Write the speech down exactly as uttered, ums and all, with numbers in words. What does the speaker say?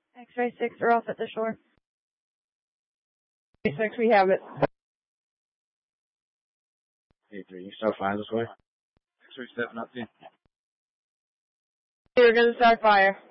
X-ray six, we're off at the shore. X-ray six, we have it. Hey, three, you start fire this way. X-ray stepping up to you. We're going to start fire.